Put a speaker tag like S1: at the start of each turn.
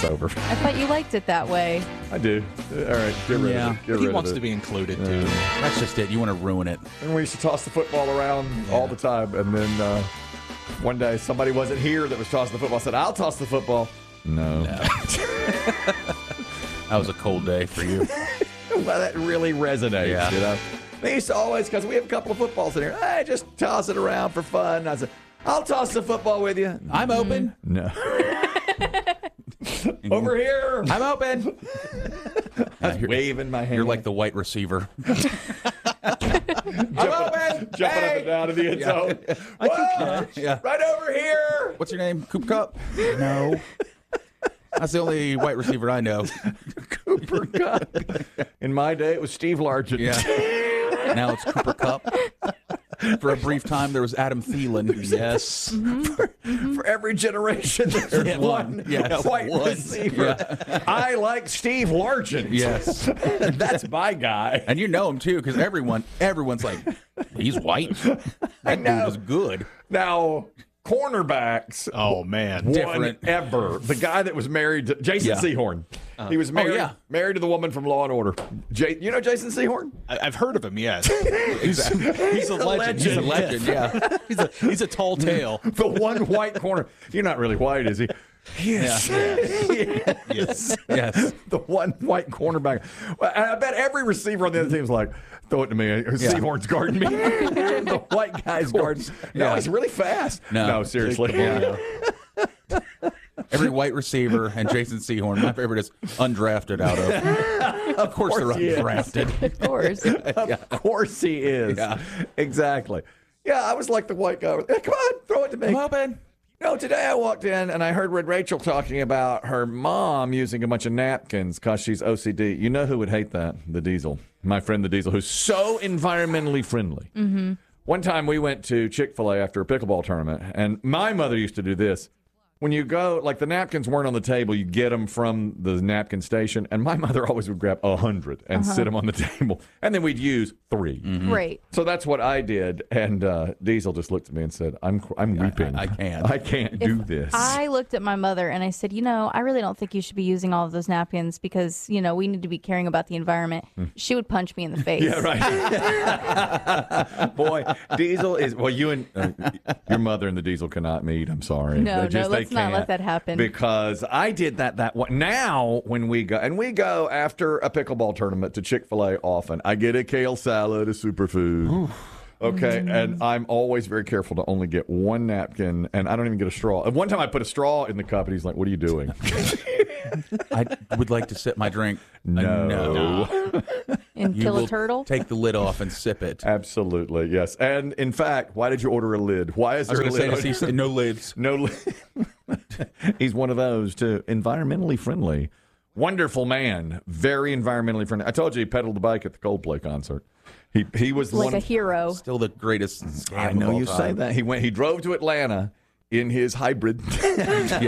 S1: It's over.
S2: I thought you liked it that way.
S1: I do. All right, get rid of it. Get
S3: He
S1: rid
S3: wants
S1: of it.
S3: to be included, too. That's just it. You want to ruin it.
S1: And we used to toss the football around all the time. And then one day somebody wasn't here that was tossing the football. I said, I'll toss the football. No.
S3: That was a cold day for you.
S1: Well, that really resonates,
S3: Yeah.
S1: you know. They used to always, because we have a couple of footballs in here, hey, just toss it around for fun. I said, I'll toss the football with you.
S3: I'm open.
S1: No. Over here.
S3: I'm open.
S1: I was waving my hand.
S3: You're like the white receiver.
S1: jumping up and down to the end zone. Whoa,
S3: Yeah.
S1: right over here.
S3: What's your name? Cooper Cup? No. That's the only white receiver I know.
S1: Cooper Cup. In my day, it was Steve Largent.
S3: Yeah. Now it's Cooper Cup. For a brief time, there was Adam Thielen. Yes.
S1: For every generation, there's one
S3: Yes,
S1: white
S3: one.
S1: receiver.
S3: Yeah.
S1: I like Steve Largent.
S3: Yes.
S1: That's my guy.
S3: And you know him, too, because everyone's like, he's white.
S1: I
S3: That
S1: know.
S3: dude is good.
S1: Now, cornerbacks.
S4: Oh, man.
S1: One
S3: Different.
S1: ever. The guy that was married to Jason
S3: Yeah.
S1: Sehorn. He was married,
S3: yeah.
S1: married to the woman from Law and Order. You know Jason Sehorn?
S4: I've heard of him, yes. He's a legend.
S3: He's a legend, yeah.
S4: He's a tall tale.
S1: The one white corner. You're not really white, is he? Yes.
S4: Yes.
S3: Yes.
S1: The one white cornerback. Well, I bet every receiver on the other team was like, throw it to me. Sehorn's guarding me. The white guy's guarding. No,
S3: Yeah.
S1: he's really fast.
S3: No.
S1: Seriously.
S3: Yeah. Every white receiver and Jason Sehorn, my favorite is undrafted out of. Of course they're
S1: he is.
S3: undrafted.
S2: Of course.
S1: Of course he is.
S3: Yeah.
S1: Exactly. Yeah, I was like the white guy. Hey, come on, throw it to me.
S3: I'm open.
S1: No, today I walked in and I heard Rachel talking about her mom using a bunch of napkins because she's OCD. You know who would hate that? The Diesel. My friend the Diesel, who's so environmentally friendly. Mm-hmm. One time we went to Chick-fil-A after a pickleball tournament, and my mother used to do this. When you go, like the napkins weren't on the table, you get them from the napkin station, and my mother always would grab 100 and sit them on the table, and then we'd use 3.
S2: Right.
S1: So that's what I did, and Diesel just looked at me and said, "I'm weeping.
S3: I can't.
S1: I can't do this."
S2: I looked at my mother and I said, I really don't think you should be using all of those napkins because, we need to be caring about the environment. She would punch me in the face.
S1: Yeah, right. Boy, Diesel is, well, you and your mother and the Diesel cannot meet. I'm sorry.
S2: No,
S1: They
S2: let's not let
S1: can't.
S2: that happen.
S1: Because I did that one. Now, when we go after a pickleball tournament to Chick-fil-A often, I get a kale salad, a superfood. Okay, and I'm always very careful to only get one napkin, and I don't even get a straw. And one time I put a straw in the cup, and he's like, "What are you doing?"
S3: I would like to sip my drink.
S1: No.
S2: And
S3: You
S2: kill
S3: will
S2: a turtle?
S3: take the lid off and sip it.
S1: Absolutely, yes. And in fact, why did you order a lid? Why is
S3: I was
S1: there a
S3: going to
S1: lid?
S3: say, to see, no lids.
S1: No lid. He's one of those, too. Environmentally friendly. Wonderful man. Very environmentally friendly. I told you he pedaled the bike at the Coldplay concert. He was
S2: Like
S1: one
S2: a
S1: of,
S2: hero.
S3: Still the greatest scam
S1: I know
S3: of all
S1: you
S3: time.
S1: say that. He drove to Atlanta in his hybrid.
S3: Yeah.